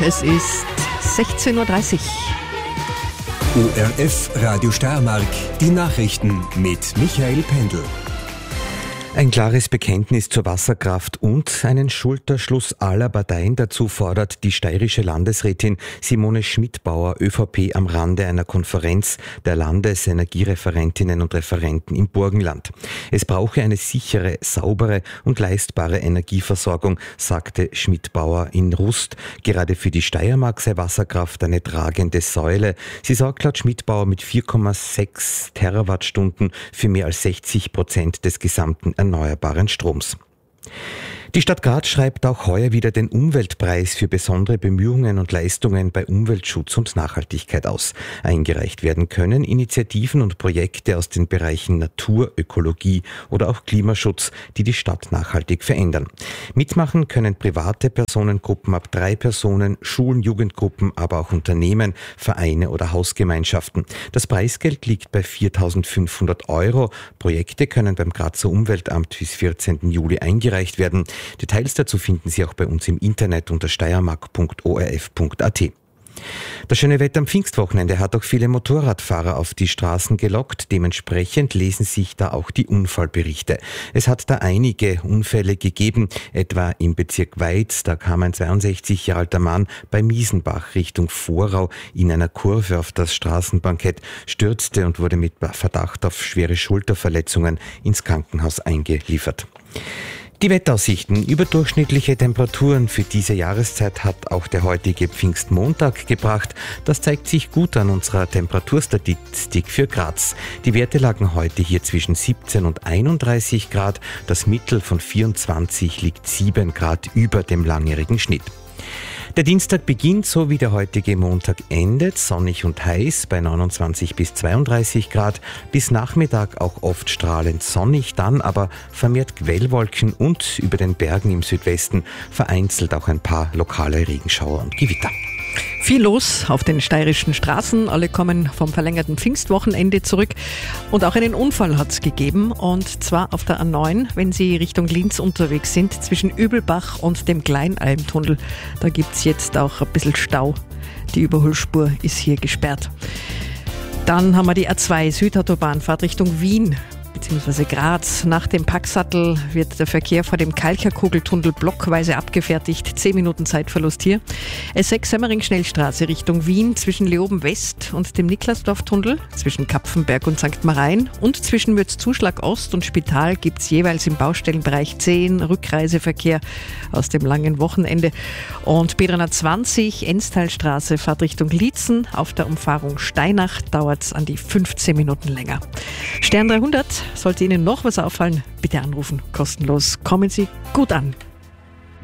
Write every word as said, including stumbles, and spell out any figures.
Es ist sechzehn Uhr dreißig. O R F Radio Steiermark, die Nachrichten mit Michael Pendl. Ein klares Bekenntnis zur Wasserkraft und einen Schulterschluss aller Parteien dazu fordert die steirische Landesrätin Simone Schmidbauer, ÖVP, am Rande einer Konferenz der Landesenergiereferentinnen und Referenten im Burgenland. Es brauche eine sichere, saubere und leistbare Energieversorgung, sagte Schmidbauer in Rust. Gerade für die Steiermark sei Wasserkraft eine tragende Säule. Sie sorgt laut Schmidbauer mit vier Komma sechs Terawattstunden für mehr als sechzig Prozent des gesamten erneuerbaren Stroms. Die Stadt Graz schreibt auch heuer wieder den Umweltpreis für besondere Bemühungen und Leistungen bei Umweltschutz und Nachhaltigkeit aus. Eingereicht werden können Initiativen und Projekte aus den Bereichen Natur, Ökologie oder auch Klimaschutz, die die Stadt nachhaltig verändern. Mitmachen können private Personengruppen ab drei Personen, Schulen, Jugendgruppen, aber auch Unternehmen, Vereine oder Hausgemeinschaften. Das Preisgeld liegt bei viertausendfünfhundert Euro. Projekte können beim Grazer Umweltamt bis vierzehnten Juli eingereicht werden. Details dazu finden Sie auch bei uns im Internet unter steiermark punkt o r f punkt a t. Das schöne Wetter am Pfingstwochenende hat auch viele Motorradfahrer auf die Straßen gelockt. Dementsprechend lesen sich da auch die Unfallberichte. Es hat da einige Unfälle gegeben, etwa im Bezirk Weiz. Da kam ein zweiundsechzig Jahre alter Mann bei Miesenbach Richtung Vorau in einer Kurve auf das Straßenbankett, stürzte und wurde mit Verdacht auf schwere Schulterverletzungen ins Krankenhaus eingeliefert. Die Wetteraussichten. Überdurchschnittliche Temperaturen für diese Jahreszeit hat auch der heutige Pfingstmontag gebracht. Das zeigt sich gut an unserer Temperaturstatistik für Graz. Die Werte lagen heute hier zwischen siebzehn und einunddreißig Grad. Das Mittel von vierundzwanzig liegt sieben Grad über dem langjährigen Schnitt. Der Dienstag beginnt so wie der heutige Montag endet, sonnig und heiß bei neunundzwanzig bis zweiunddreißig Grad, bis Nachmittag auch oft strahlend sonnig, dann aber vermehrt Quellwolken und über den Bergen im Südwesten vereinzelt auch ein paar lokale Regenschauer und Gewitter. Viel los auf den steirischen Straßen. Alle kommen vom verlängerten Pfingstwochenende zurück. Und auch einen Unfall hat es gegeben. Und zwar auf der A neun, wenn Sie Richtung Linz unterwegs sind, zwischen Übelbach und dem Kleinalmtunnel. Da gibt es jetzt auch ein bisschen Stau. Die Überholspur ist hier gesperrt. Dann haben wir die A zwei Südautobahnfahrt Richtung Wien bzw. Graz. Nach dem Packsattel wird der Verkehr vor dem Kalcherkugeltunnel blockweise abgefertigt. Zehn Minuten Zeitverlust hier. S sechs Semmering-Schnellstraße Richtung Wien zwischen Leoben West und dem Niklasdorf-Tunnel, zwischen Kapfenberg und Sankt Marein und zwischen Mürzzuschlag Ost und Spital gibt es jeweils im Baustellenbereich zehn Rückreiseverkehr aus dem langen Wochenende. Und B dreihundertzwanzig Enstalstraße fahrt Richtung Liezen. Auf der Umfahrung Steinach dauert es an die fünfzehn Minuten länger. Stern dreihundert. Sollte Ihnen noch was auffallen, bitte anrufen. Kostenlos. Kommen Sie gut an.